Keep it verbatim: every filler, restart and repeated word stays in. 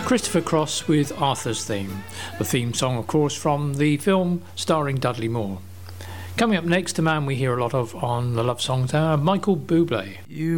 Christopher Cross with Arthur's Theme, the theme song of course from the film starring Dudley Moore. Coming up next, a man we hear a lot of on the Love Songs Hour, Michael Bublé. You